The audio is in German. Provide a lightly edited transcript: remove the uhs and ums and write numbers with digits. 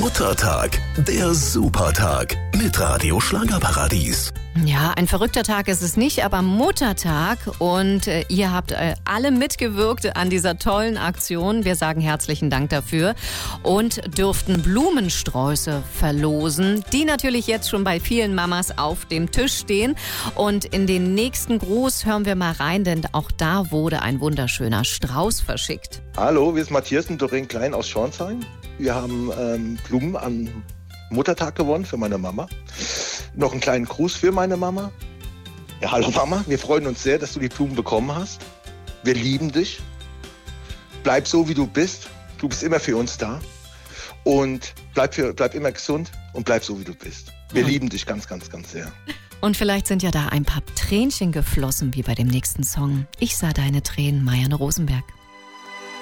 Muttertag, der Supertag mit Radio Schlagerparadies. Ja, ein verrückter Tag ist es nicht, aber Muttertag und ihr habt alle mitgewirkt an dieser tollen Aktion. Wir sagen herzlichen Dank dafür und dürften Blumensträuße verlosen, die natürlich jetzt schon bei vielen Mamas auf dem Tisch stehen. Und in den nächsten Gruß hören wir mal rein, denn auch da wurde ein wunderschöner Strauß verschickt. Hallo, wir sind Matthias und Doreen Klein aus Schornsheim. Wir haben Blumen am Muttertag gewonnen für meine Mama. Noch einen kleinen Gruß für meine Mama. Ja, hallo Mama, wir freuen uns sehr, dass du die Blumen bekommen hast. Wir lieben dich. Bleib so, wie du bist. Du bist immer für uns da. Und bleib immer gesund und bleib so, wie du bist. Wir lieben dich ganz, ganz, ganz sehr. Und vielleicht sind ja da ein paar Tränchen geflossen, wie bei dem nächsten Song. Ich sah deine Tränen, Marianne Rosenberg.